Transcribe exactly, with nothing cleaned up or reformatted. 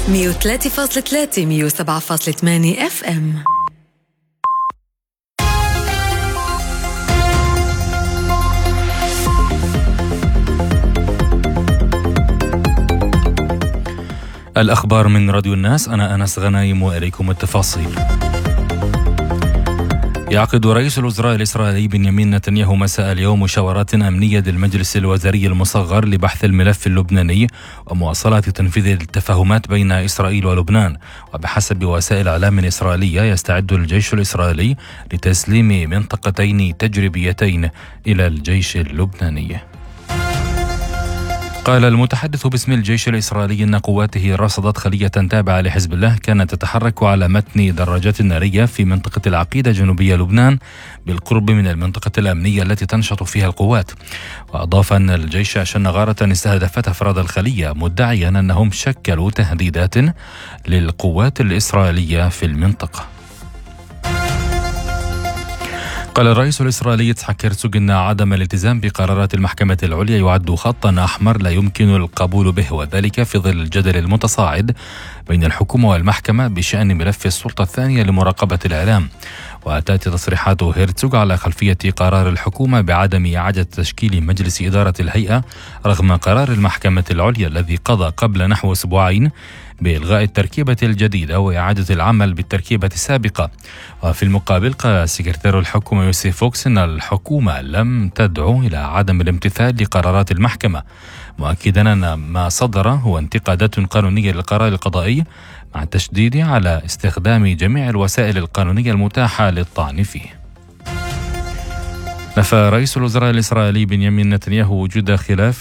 مية وثلاثة فاصلة ثلاثة مية وسبعة فاصلة ثمانية اف ام. الأخبار من راديو الناس. أنا أنس غنايم وإليكم التفاصيل. يعقد رئيس الوزراء الإسرائيلي بنيامين نتنياهو مساء اليوم مشاورات أمنية للمجلس الوزاري المصغر لبحث الملف اللبناني ومواصلة تنفيذ التفاهمات بين إسرائيل ولبنان. وبحسب وسائل إعلام إسرائيلية يستعد الجيش الإسرائيلي لتسليم منطقتين تجريبيتين إلى الجيش اللبناني. قال المتحدث باسم الجيش الإسرائيلي أن قواته رصدت خلية تابعة لحزب الله كانت تتحرك على متن دراجات نارية في منطقة العقيدة جنوبية لبنان بالقرب من المنطقة الأمنية التي تنشط فيها القوات. وأضاف أن الجيش شن غارة استهدفت أفراد الخلية مدعيا أنهم شكلوا تهديدات للقوات الإسرائيلية في المنطقة. قال الرئيس الإسرائيلي إسحاق هرتزوغ أن عدم الالتزام بقرارات المحكمة العليا يعد خطا أحمر لا يمكن القبول به، وذلك في ظل الجدل المتصاعد بين الحكومة والمحكمة بشأن ملف السلطة الثانية لمراقبة الإعلام. وتأتي تصريحات هرتزوغ على خلفية قرار الحكومة بعدم إعادة تشكيل مجلس إدارة الهيئة رغم قرار المحكمة العليا الذي قضى قبل نحو أسبوعين بإلغاء التركيبة الجديدة وإعادة العمل بالتركيبة السابقة. وفي المقابل قال سكرتير الحكومة يوسف فوكس أن الحكومة لم تدعو إلى عدم الامتثال لقرارات المحكمة، مؤكدا أن ما صدر هو انتقادات قانونية للقرار القضائي مع التشديد على استخدام جميع الوسائل القانونية المتاحة للطعن فيه. نفى رئيس الوزراء الإسرائيلي بنيامين نتنياهو وجود خلاف